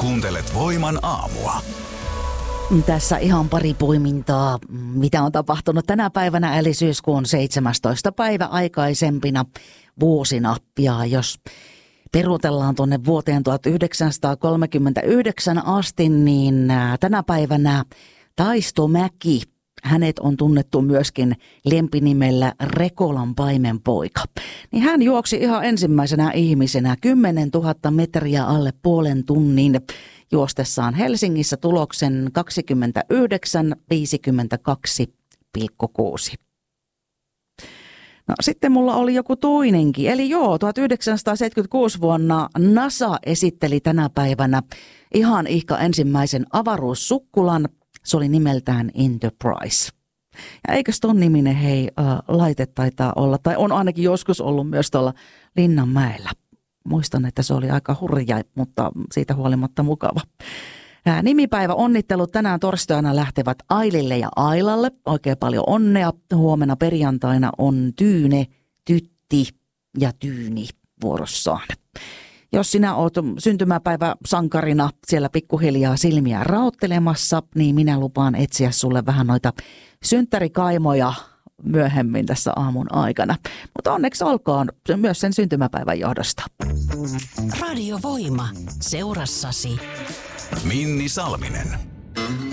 Kuuntelet Voiman aamua. Tässä ihan pari poimintaa, mitä on tapahtunut tänä päivänä, eli syyskuun 17. päivä aikaisempina vuosina. Ja jos peruutellaan tuonne vuoteen 1939 asti, niin tänä päivänä Taisto Mäki, hänet on tunnettu myöskin lempinimellä Rekolan paimenpoika. Niin hän juoksi ihan ensimmäisenä ihmisenä 10 000 metriä alle puolen tunnin juostessaan Helsingissä tuloksen 29:52,6. No sitten mulla oli joku toinenkin, eli 1976 vuonna NASA esitteli tänä päivänä ihan ihka ensimmäisen avaruussukkulan. Se oli nimeltään Enterprise. Ja eikös ton niminen laite taitaa olla, tai on ainakin joskus ollut myös tuolla Linnanmäellä. Muistan, että se oli aika hurja, mutta siitä huolimatta mukava. Nimipäivä onnittelut tänään torstaina lähtevät Ailille ja Ailalle. Oikein paljon onnea. Huomenna perjantaina on Tyyne, Tytti ja Tyyni vuorossaan. Jos sinä oot syntymäpäivä sankarina siellä pikkuhiljaa silmiä raottelemassa, niin minä lupaan etsiä sulle vähän noita synttärikaimoja myöhemmin tässä aamun aikana. Mutta onneksi olkoon myös sen syntymäpäivän johdosta. Radio Voima, seurassasi. Minni Salminen.